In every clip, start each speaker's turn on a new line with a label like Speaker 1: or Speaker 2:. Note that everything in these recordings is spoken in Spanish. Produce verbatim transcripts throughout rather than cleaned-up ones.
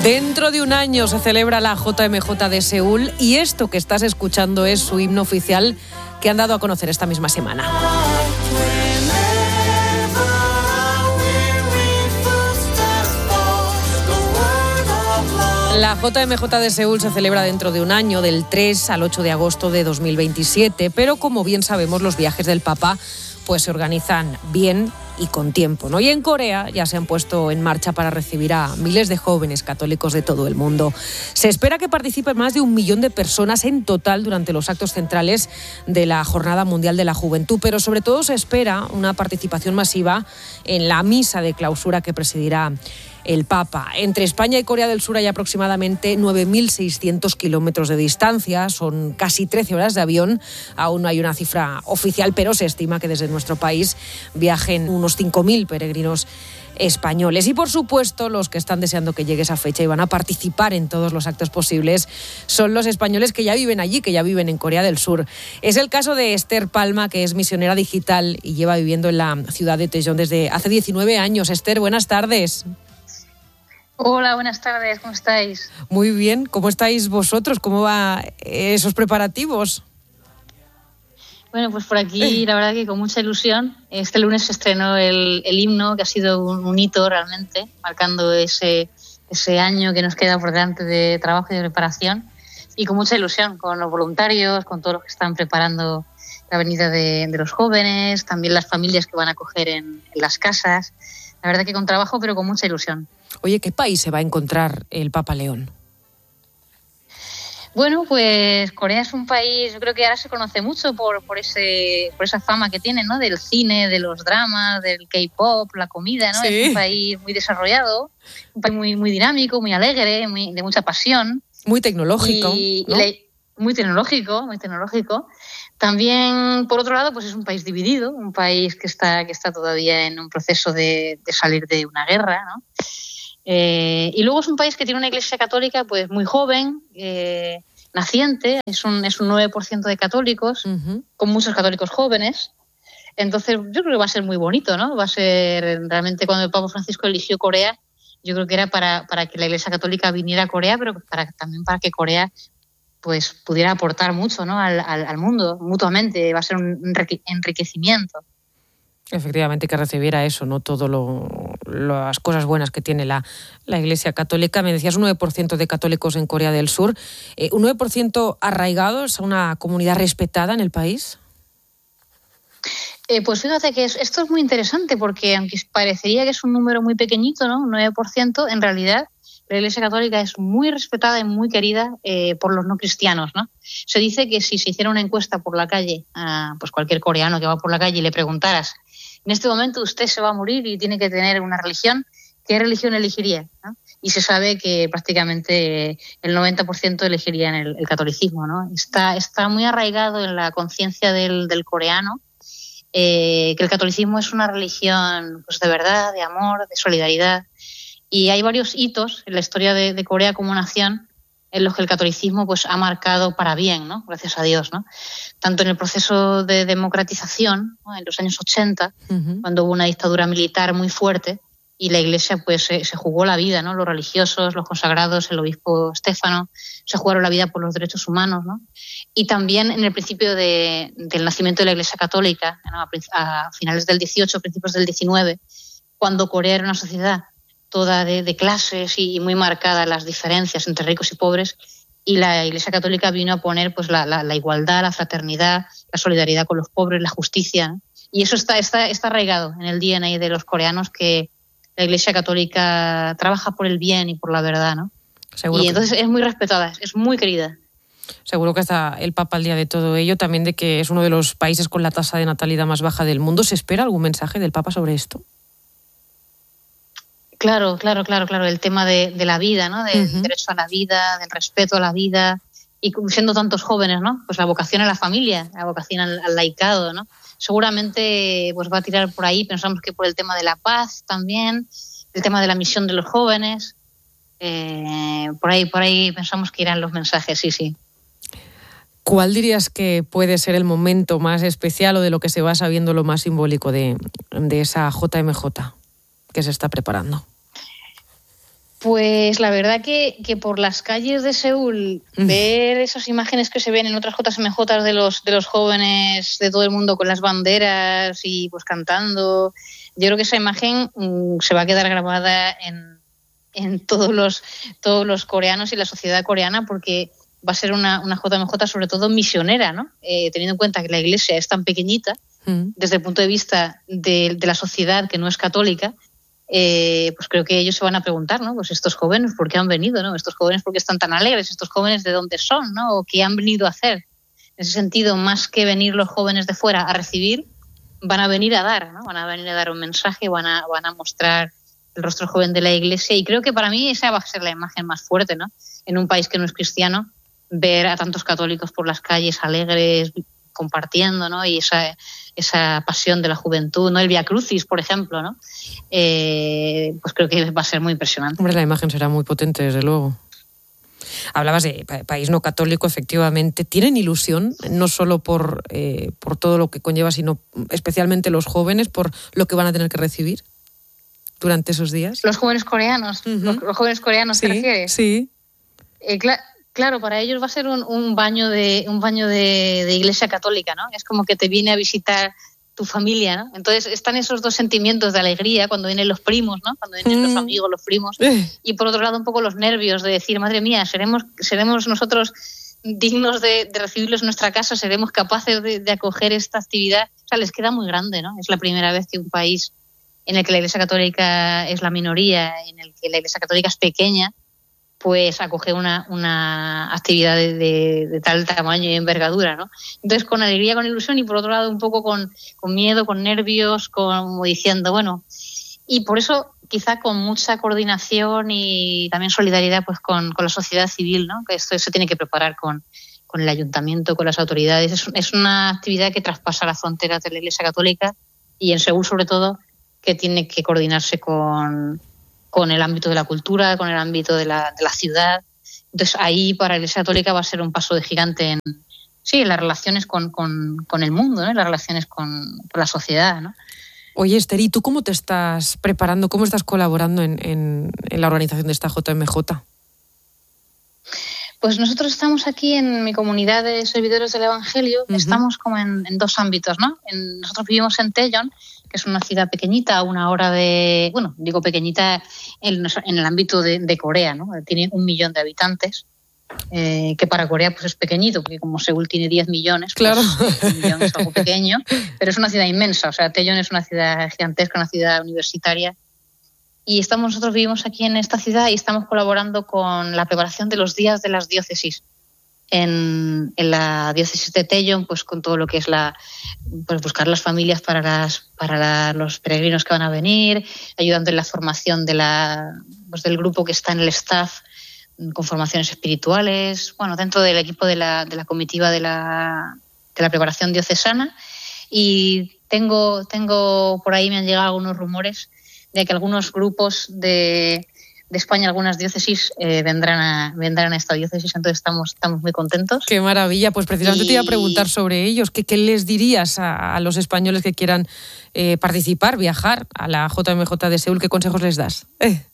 Speaker 1: Dentro de un año se celebra la J M J de Seúl y esto que estás escuchando es su himno oficial que han dado a conocer esta misma semana. La J M J de Seúl se celebra dentro de un año, del tres al ocho de agosto de dos mil veintisiete, pero como bien sabemos, los viajes del Papa pues se organizan bien y con tiempo, ¿no? Y en Corea ya se han puesto en marcha para recibir a miles de jóvenes católicos de todo el mundo. Se espera que participen más de un millón de personas en total durante los actos centrales de la Jornada Mundial de la Juventud, pero sobre todo se espera una participación masiva en la misa de clausura que presidirá el Papa. Entre España y Corea del Sur hay aproximadamente nueve mil seiscientos kilómetros de distancia, son casi trece horas de avión. Aún no hay una cifra oficial, pero se estima que desde nuestro país viajen unos cinco mil peregrinos españoles. Y por supuesto, los que están deseando que llegue esa fecha y van a participar en todos los actos posibles son los españoles que ya viven allí, que ya viven en Corea del Sur. Es el caso de Esther Palma, que es misionera digital y lleva viviendo en la ciudad de Daejeon desde hace diecinueve años. Esther, buenas tardes.
Speaker 2: Hola, buenas tardes, ¿cómo estáis?
Speaker 1: Muy bien, ¿cómo estáis vosotros? ¿Cómo van esos preparativos?
Speaker 2: Bueno, pues por aquí la verdad que con mucha ilusión. Este lunes se estrenó el, el himno, que ha sido un, un hito realmente, marcando ese, ese año que nos queda por delante de trabajo y de preparación. Y con mucha ilusión, con los voluntarios, con todos los que están preparando la venida de, de los jóvenes, también las familias que van a acoger en, en las casas. La verdad que con trabajo, pero con mucha ilusión.
Speaker 1: Oye, ¿qué país se va a encontrar el Papa León?
Speaker 2: Bueno, pues Corea es un país, yo creo que ahora se conoce mucho por, por, ese, por esa fama que tiene, ¿no? Del cine, de los dramas, del K-pop, la comida, ¿no?
Speaker 1: Sí.
Speaker 2: Es un país muy desarrollado, un país muy, muy dinámico, muy alegre, muy, de mucha pasión.
Speaker 1: Muy tecnológico,
Speaker 2: y,
Speaker 1: ¿no?
Speaker 2: y la, muy tecnológico, muy tecnológico. También, por otro lado, pues es un país dividido, un país que está, que está todavía en un proceso de, de salir de una guerra, ¿no? Eh, y luego es un país que tiene una iglesia católica pues muy joven, eh, naciente, es un, es un nueve por ciento de católicos, uh-huh. con muchos católicos jóvenes. Entonces yo creo que va a ser muy bonito, ¿no? Va a ser realmente, cuando el Papa Francisco eligió Corea, yo creo que era para, para que la iglesia católica viniera a Corea, pero para, también para que Corea pues pudiera aportar mucho, ¿no? al, al, al mundo mutuamente. Va a ser un enriquecimiento.
Speaker 1: Efectivamente, que recibiera eso, ¿no? Todo lo, las cosas buenas que tiene la, la Iglesia Católica. Me decías un nueve por ciento de católicos en Corea del Sur. Eh, ¿Un nueve por ciento arraigados a una comunidad respetada en el país?
Speaker 2: Eh, pues fíjate que es, esto es muy interesante porque aunque parecería que es un número muy pequeñito, ¿no? Un nueve por ciento, en realidad la Iglesia Católica es muy respetada y muy querida eh, por los no cristianos, ¿no? Se dice que si se hiciera una encuesta por la calle a pues cualquier coreano que va por la calle y le preguntaras: en este momento usted se va a morir y tiene que tener una religión, ¿qué religión elegiría? ¿No? Y se sabe que prácticamente el noventa por ciento elegirían el, el catolicismo, ¿no? Está, está muy arraigado en la conciencia del, del coreano eh, que el catolicismo es una religión pues, de verdad, de amor, de solidaridad. Y hay varios hitos en la historia de, de Corea como nación en los que el catolicismo pues, ha marcado para bien, ¿no? Gracias a Dios, ¿no? Tanto en el proceso de democratización, ¿no? En los años ochenta, uh-huh. cuando hubo una dictadura militar muy fuerte y la Iglesia pues, se, se jugó la vida, ¿no? Los religiosos, los consagrados, el obispo Estéfano, se jugaron la vida por los derechos humanos, ¿no? Y también en el principio de, del nacimiento de la Iglesia Católica, ¿no? a, a finales del dieciocho, principios del diecinueve, cuando Corea era una sociedad toda de, de clases y muy marcadas las diferencias entre ricos y pobres, y la Iglesia Católica vino a poner pues la, la, la igualdad, la fraternidad, la solidaridad con los pobres, la justicia, ¿no? Y eso está, está, está arraigado en el D N A de los coreanos, que la Iglesia Católica trabaja por el bien y por la verdad, ¿no? Seguro y entonces que... es muy respetada, es muy querida.
Speaker 1: Seguro que está el Papa al día de todo ello, también de que es uno de los países con la tasa de natalidad más baja del mundo. ¿Se espera algún mensaje del Papa sobre esto?
Speaker 2: Claro, claro, claro, claro. El tema de, de la vida, ¿no? Del uh-huh. derecho a la vida, del respeto a la vida. Y siendo tantos jóvenes, ¿no? Pues la vocación a la familia, la vocación al, al laicado, ¿no? Seguramente pues va a tirar por ahí. Pensamos que por el tema de la paz también, el tema de la misión de los jóvenes. Eh, por ahí, por ahí pensamos que irán los mensajes, sí, sí.
Speaker 1: ¿Cuál dirías que puede ser el momento más especial o de lo que se va sabiendo lo más simbólico de, de esa J M J que se está preparando?
Speaker 2: Pues la verdad que, que por las calles de Seúl, mm. ver esas imágenes que se ven en otras J M J de los, de los jóvenes de todo el mundo con las banderas y pues cantando, yo creo que esa imagen mm, se va a quedar grabada en, en todos los, todos los coreanos y la sociedad coreana, porque va a ser una, una J M J sobre todo misionera, ¿no? Eh, teniendo en cuenta que la iglesia es tan pequeñita, mm. desde el punto de vista de, de la sociedad que no es católica, Eh, pues creo que ellos se van a preguntar, ¿no? Pues estos jóvenes, ¿por qué han venido, no? Estos jóvenes, ¿por qué están tan alegres? Estos jóvenes, ¿de dónde son, no? ¿O qué han venido a hacer? En ese sentido, más que venir los jóvenes de fuera a recibir, van a venir a dar, ¿no? Van a venir a dar un mensaje, van a, van a mostrar el rostro joven de la iglesia, y creo que para mí esa va a ser la imagen más fuerte, ¿no? En un país que no es cristiano, ver a tantos católicos por las calles alegres, compartiendo, ¿no? Y esa, esa pasión de la juventud, ¿no? El Via Crucis, por ejemplo, ¿no? Eh, pues creo que va a ser muy impresionante.
Speaker 1: Hombre, la imagen será muy potente, desde luego. Hablabas de país no católico, efectivamente. ¿Tienen ilusión, no solo por, eh, por todo lo que conlleva, sino especialmente los jóvenes, por lo que van a tener que recibir durante esos días?
Speaker 2: Los jóvenes coreanos, uh-huh. los, los jóvenes coreanos, ¿te
Speaker 1: sí,
Speaker 2: refieres?
Speaker 1: Sí,
Speaker 2: eh, claro. Claro, para ellos va a ser un, un baño de un baño de, de iglesia católica, ¿no? Es como que te viene a visitar tu familia, ¿no? Entonces están esos dos sentimientos de alegría cuando vienen los primos, ¿no? Cuando vienen mm. los amigos, los primos, y por otro lado un poco los nervios de decir, madre mía, seremos seremos nosotros dignos de, de recibirlos en nuestra casa, seremos capaces de, de acoger esta actividad. O sea, les queda muy grande, ¿no? Es la primera vez que un país en el que la iglesia católica es la minoría, en el que la iglesia católica es pequeña, pues acoger una, una actividad de, de, de tal tamaño y envergadura, ¿no? Entonces, con alegría, con ilusión, y por otro lado un poco con, con miedo, con nervios, como diciendo, bueno, y por eso quizá con mucha coordinación y también solidaridad pues con, con la sociedad civil, ¿no? Que esto se tiene que preparar con, con el ayuntamiento, con las autoridades. Es, es una actividad que traspasa las fronteras de la Iglesia Católica, y en Seúl sobre todo, que tiene que coordinarse con... con el ámbito de la cultura, con el ámbito de la, de la ciudad. Entonces ahí para la Iglesia Católica va a ser un paso de gigante en, sí, en las relaciones con, con, con el mundo, ¿no? En las relaciones con, con la sociedad, ¿no?
Speaker 1: Oye, Esther, ¿y tú cómo te estás preparando, cómo estás colaborando en, en, en la organización de esta J M J?
Speaker 2: Pues nosotros estamos aquí en mi comunidad de servidores del Evangelio, uh-huh. estamos como en, en dos ámbitos, ¿no? En, nosotros vivimos en Daejeon, que es una ciudad pequeñita, a una hora de, bueno, digo pequeñita en, en el ámbito de, de Corea, ¿no? Tiene un millón de habitantes, eh, que para Corea pues es pequeñito, porque como Seúl tiene diez millones,
Speaker 1: claro.
Speaker 2: Pues un millón es algo pequeño, pero es una ciudad inmensa. O sea, Daejeon es una ciudad gigantesca, una ciudad universitaria. Y estamos, nosotros vivimos aquí en esta ciudad y estamos colaborando con la preparación de los días de las diócesis. En, en la diócesis de Daejeon, pues con todo lo que es la, pues buscar las familias para las, para la, los peregrinos que van a venir, ayudando en la formación de la, pues del grupo que está en el staff, con formaciones espirituales, bueno, dentro del equipo de la, de la comitiva de la, de la preparación diocesana. Y tengo, tengo por ahí me han llegado algunos rumores de que algunos grupos de, de España, algunas diócesis, eh, vendrán a vendrán a esta diócesis, entonces estamos, estamos muy contentos.
Speaker 1: ¡Qué maravilla! Pues precisamente y... te iba a preguntar sobre ellos. ¿Qué, qué les dirías a, a los españoles que quieran eh, participar, viajar a la J M J de Seúl? ¿Qué consejos les das? Eh.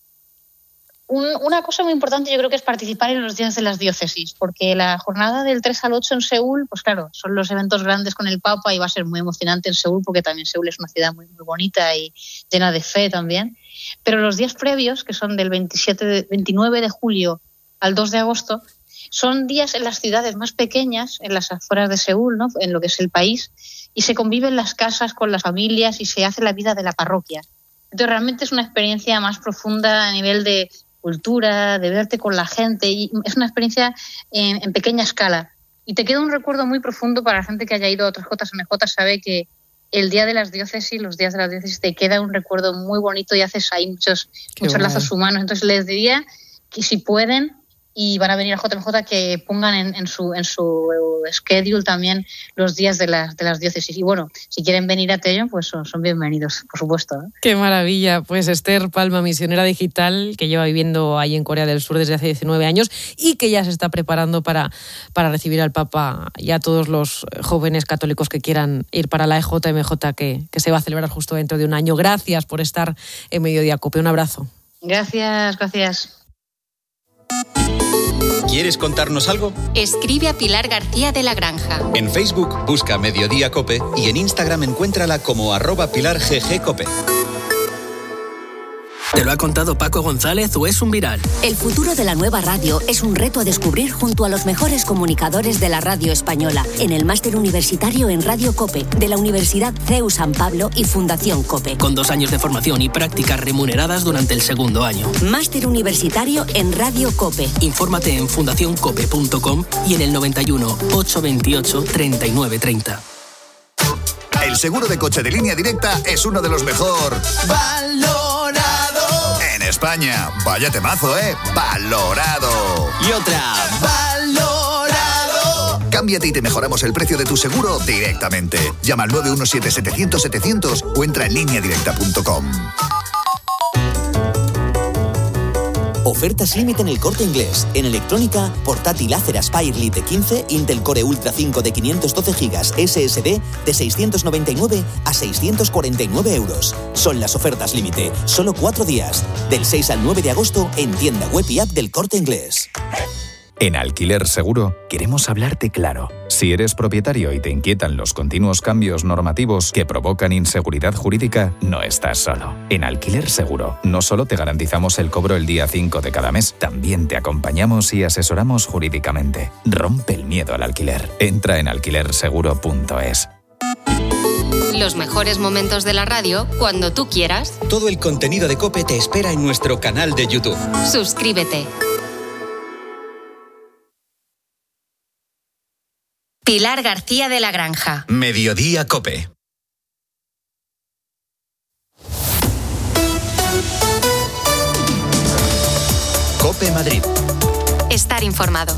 Speaker 2: Un, una cosa muy importante yo creo que es participar en los días de las diócesis, porque la jornada del tres al ocho en Seúl, pues claro, son los eventos grandes con el Papa y va a ser muy emocionante en Seúl, porque también Seúl es una ciudad muy, muy bonita y llena de fe también. Pero los días previos, que son del veintisiete, veintinueve de julio al dos de agosto, son días en las ciudades más pequeñas, en las afueras de Seúl, ¿no? En lo que es el país, y se convive en las casas con las familias y se hace la vida de la parroquia. Entonces realmente es una experiencia más profunda a nivel de cultura, de verte con la gente, y es una experiencia en, en pequeña escala. Y te queda un recuerdo muy profundo para la gente que haya ido a otras J M J, sabe que el día de las diócesis, los días de las diócesis, te queda un recuerdo muy bonito y haces ahí muchos, muchos lazos humanos. Entonces les diría que si pueden y van a venir a J M J, que pongan en, en su en su schedule también los días de las de las diócesis. Y bueno, si quieren venir a Daejeon, pues son, son bienvenidos, por supuesto, ¿eh?
Speaker 1: Qué maravilla. Pues Esther Palma, misionera digital, que lleva viviendo ahí en Corea del Sur desde hace diecinueve años y que ya se está preparando para, para recibir al Papa y a todos los jóvenes católicos que quieran ir para la J M J, que, que se va a celebrar justo dentro de un año. Gracias por estar en Mediodía Cope. Un abrazo.
Speaker 2: Gracias, gracias.
Speaker 3: ¿Quieres contarnos algo?
Speaker 4: Escribe a Pilar García de la Granja.
Speaker 3: En Facebook busca Mediodía Cope y en Instagram encuéntrala como arroba Pilar G G Cope.
Speaker 5: ¿Te lo ha contado Paco González o es un viral?
Speaker 6: El futuro de la nueva radio es un reto a descubrir junto a los mejores comunicadores de la radio española en el Máster Universitario en Radio Cope de la Universidad C E U San Pablo y Fundación Cope.
Speaker 5: Con dos años de formación y prácticas remuneradas durante el segundo año.
Speaker 6: Máster Universitario en Radio Cope.
Speaker 5: Infórmate en fundación cope punto com y en el noventa y uno, ochocientos veintiocho, treinta y nueve treinta.
Speaker 7: El seguro de coche de Línea Directa es uno de los mejor valorado en España. Vaya temazo, ¿eh? Valorado.
Speaker 8: Y otra.
Speaker 7: Valorado. Cámbiate y te mejoramos el precio de tu seguro directamente. Llama al nueve uno siete, setecientos, setecientos o entra en línea directa punto com.
Speaker 8: Ofertas límite en El Corte Inglés. En electrónica, portátil Acer Aspire Lite quince, Intel Core Ultra cinco de quinientos doce gigas S S D de seiscientos noventa y nueve a seiscientos cuarenta y nueve euros. Son las ofertas límite. Solo cuatro días. Del seis al nueve de agosto en tienda web y app del Corte Inglés.
Speaker 9: En Alquiler Seguro queremos hablarte claro. Si eres propietario y te inquietan los continuos cambios normativos que provocan inseguridad jurídica, no estás solo. En Alquiler Seguro no solo te garantizamos el cobro el día cinco de cada mes, también te acompañamos y asesoramos jurídicamente. Rompe el miedo al alquiler. Entra en alquiler seguro punto es.
Speaker 4: Los mejores momentos de la radio cuando tú quieras.
Speaker 3: Todo el contenido de COPE te espera en nuestro canal de YouTube.
Speaker 4: Suscríbete. Pilar García de la Granja.
Speaker 3: Mediodía Cope. Cope Madrid.
Speaker 4: Estar informado.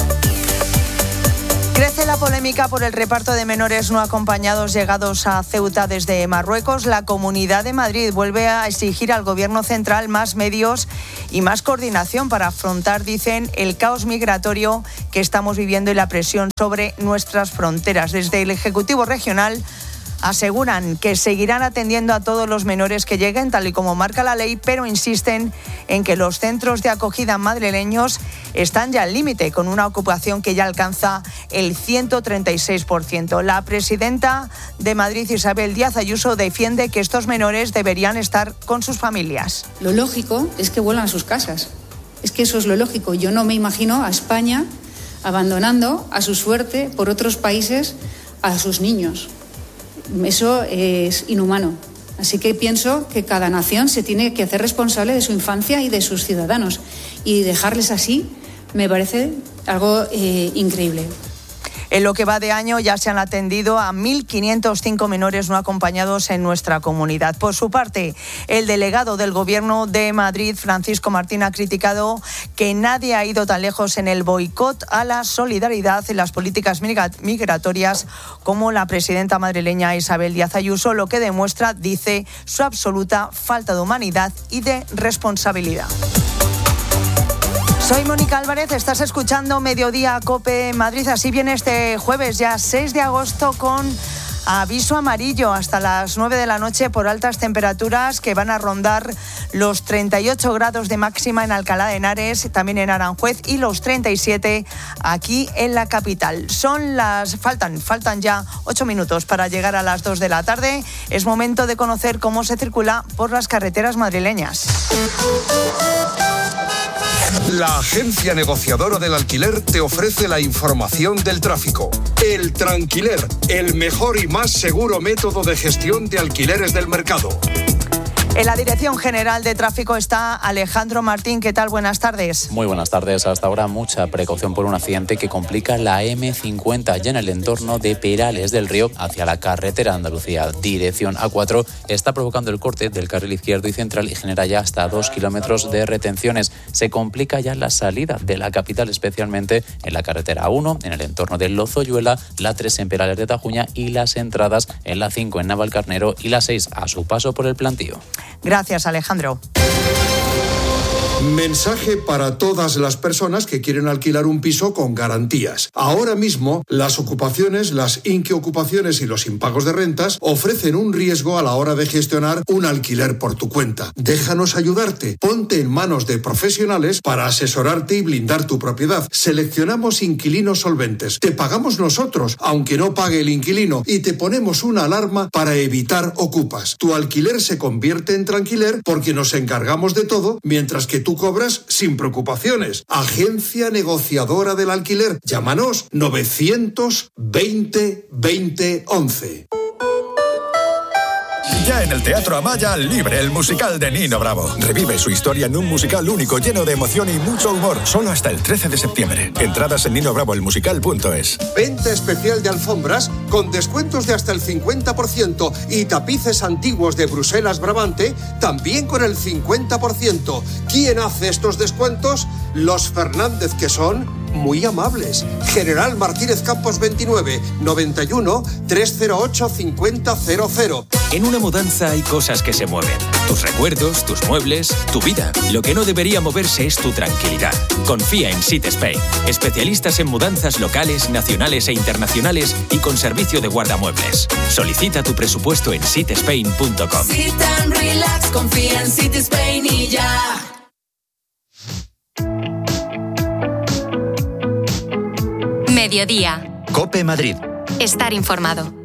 Speaker 10: Crece la polémica por el reparto de menores no acompañados llegados a Ceuta desde Marruecos. La Comunidad de Madrid vuelve a exigir al Gobierno central más medios y más coordinación para afrontar, dicen, el caos migratorio que estamos viviendo y la presión sobre nuestras fronteras. Desde el Ejecutivo Regional aseguran que seguirán atendiendo a todos los menores que lleguen, tal y como marca la ley, pero insisten en que los centros de acogida madrileños están ya al límite, con una ocupación que ya alcanza el ciento treinta y seis por ciento. La presidenta de Madrid, Isabel Díaz Ayuso, defiende que estos menores deberían estar con sus familias.
Speaker 11: Lo lógico es que vuelvan a sus casas. Es que eso es lo lógico. Yo no me imagino a España abandonando a su suerte por otros países a sus niños. Eso es inhumano. Así que pienso que cada nación se tiene que hacer responsable de su infancia y de sus ciudadanos. Y dejarles así me parece algo eh, increíble.
Speaker 10: En lo que va de año ya se han atendido a mil quinientos cinco menores no acompañados en nuestra comunidad. Por su parte, el delegado del Gobierno de Madrid, Francisco Martín, ha criticado que nadie ha ido tan lejos en el boicot a la solidaridad en las políticas migratorias como la presidenta madrileña Isabel Díaz Ayuso, lo que demuestra, dice, su absoluta falta de humanidad y de responsabilidad. Soy Mónica Álvarez, estás escuchando Mediodía Cope Madrid. Así viene este jueves, ya seis de agosto, con aviso amarillo hasta las nueve de la noche por altas temperaturas que van a rondar los treinta y ocho grados de máxima en Alcalá de Henares, también en Aranjuez, y los treinta y siete aquí en la capital. Son las faltan faltan ya ocho minutos para llegar a las dos de la tarde. Es momento de conocer cómo se circula por las carreteras madrileñas.
Speaker 12: La agencia negociadora del alquiler te ofrece la información del tráfico. El Tranquiler, el mejor y más seguro método de gestión de alquileres del mercado.
Speaker 10: En la Dirección General de Tráfico está Alejandro Martín. ¿Qué tal? Buenas tardes.
Speaker 13: Muy buenas tardes. Hasta ahora mucha precaución por un accidente que complica la eme cincuenta ya en el entorno de Perales del Río hacia la carretera de Andalucía, dirección A cuatro. Está provocando el corte del carril izquierdo y central y genera ya hasta dos kilómetros de retenciones. Se complica ya la salida de la capital, especialmente en la carretera A uno, en el entorno de Lozoyuela, la tres en Perales de Tajuña y las entradas en la cinco en Navalcarnero y la seis a su paso por el Plantío.
Speaker 10: Gracias, Alejandro.
Speaker 12: Mensaje para todas las personas que quieren alquilar un piso con garantías. Ahora mismo, las ocupaciones, las inquiocupaciones y los impagos de rentas ofrecen un riesgo a la hora de gestionar un alquiler por tu cuenta. Déjanos ayudarte. Ponte en manos de profesionales para asesorarte y blindar tu propiedad. Seleccionamos inquilinos solventes. Te pagamos nosotros, aunque no pague el inquilino, y te ponemos una alarma para evitar ocupas. Tu alquiler se convierte en tranquiler porque nos encargamos de todo, mientras que tú cobras sin preocupaciones. Agencia negociadora del alquiler. Llámanos novecientos veinte veinte once.
Speaker 14: Ya en el Teatro Amaya, Libre, el musical de Nino Bravo. Revive su historia en un musical único, lleno de emoción y mucho humor. Solo hasta el trece de septiembre. Entradas en nino bravo el musical punto es.
Speaker 12: Venta especial de alfombras con descuentos de hasta el cincuenta por ciento y tapices antiguos de Bruselas Brabante también con el cincuenta por ciento. ¿Quién hace estos descuentos? Los Fernández, que son muy amables. General Martínez Campos veintinueve, noventa y uno, trescientos ocho, cincuenta cero cero.
Speaker 15: En una mudanza hay cosas que se mueven. Tus recuerdos, tus muebles, tu vida. Lo que no debería moverse es tu tranquilidad. Confía en Sit Spain. Especialistas en mudanzas locales, nacionales e internacionales y con servicio de guardamuebles. Solicita tu presupuesto en sit spain punto com.
Speaker 16: Sit and relax, confía en Sit Spain y ya.
Speaker 4: Mediodía.
Speaker 3: COPE Madrid.
Speaker 4: Estar informado.